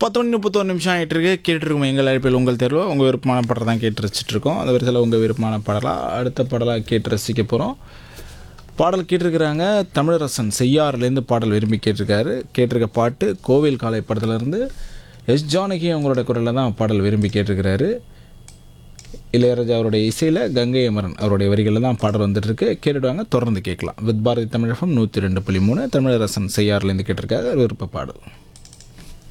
10:31 ஆகிட்டுருக்கு. கேட்டுருக்கோம் எங்கள் அழைப்பில் உங்கள் தேர்வு. உங்கள் விருப்பமான பாடல் தான் கேட்டு ரசிச்சிட்ருக்கோம். அந்த வரிசையில் உங்கள் விருப்பமான பாடலாக அடுத்த பாடலாக கேட்டு ரசிக்க போகிறோம். பாடல் கேட்டிருக்கிறாங்க தமிழரசன் செய்யாறுலேருந்து பாடல் விரும்பி கேட்டிருக்க பாட்டு கோவில் காலை படத்துலேருந்து எஸ் ஜானகி அவங்களோட குரலில் தான் பாடல் விரும்பி கேட்டிருக்கிறாரு. இளையராஜா அவருடைய இசையில் கங்கை அமரன் அவருடைய வரிகளில் தான் பாடல் வந்துட்டுருக்கு. கேட்டுடுவாங்க, தொடர்ந்து கேட்கலாம். வித் பாரதி தமிழகம் 102.3 தமிழரசன் செய்யாறுலேருந்து கேட்டிருக்காரு விருப்ப பாடல்.